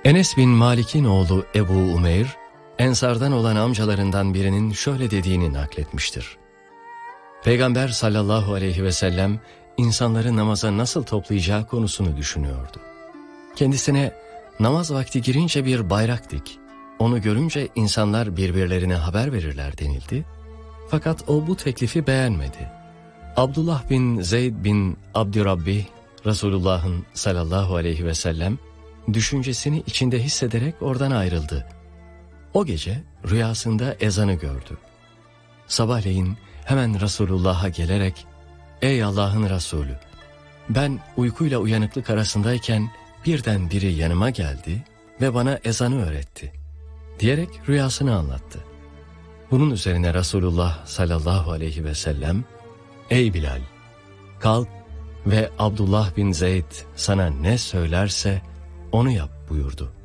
Enes bin Malik'in oğlu Ebu Umeyr, Ensardan olan amcalarından birinin şöyle dediğini nakletmiştir. Peygamber sallallahu aleyhi ve sellem insanları namaza nasıl toplayacağı konusunu düşünüyordu. Kendisine namaz vakti girince bir bayrak dik, onu görünce insanlar birbirlerine haber verirler denildi. Fakat o bu teklifi beğenmedi. Abdullah bin Zeyd bin Abdurrabbih, Resulullah'ın sallallahu aleyhi ve sellem düşüncesini içinde hissederek oradan ayrıldı. O gece rüyasında ezanı gördü. Sabahleyin hemen Resulullah'a gelerek, "Ey Allah'ın Resulü, ben uykuyla uyanıklık arasındayken birden biri yanıma geldi ve bana ezanı öğretti," diyerek rüyasını anlattı. Bunun üzerine Resulullah sallallahu aleyhi ve sellem, "Ey Bilal, kalk ve Abdullah bin Zeyd sana ne söylerse onu yap," buyurdu.